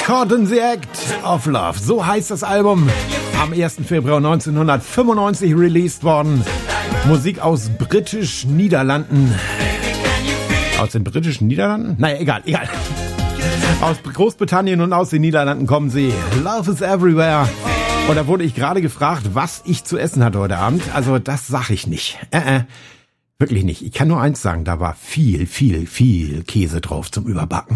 Caught in the Act of Love. So heißt das Album. Am 1. Februar 1995 released worden. Musik aus Britisch-Niederlanden. Aus den britischen Niederlanden? Naja, egal. Aus Großbritannien und aus den Niederlanden kommen sie. Love is everywhere. Und da wurde ich gerade gefragt, was ich zu essen hatte heute Abend. Also das sag ich nicht. Wirklich nicht. Ich kann nur eins sagen, da war viel Käse drauf zum Überbacken.